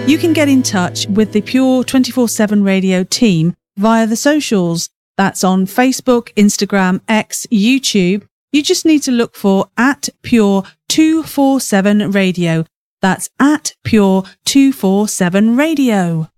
You can get in touch with the Pure 24/7 Radio team via the socials. That's on Facebook, Instagram, X, YouTube. You just need to look for @Pure 247 Radio. That's @Pure 247 Radio.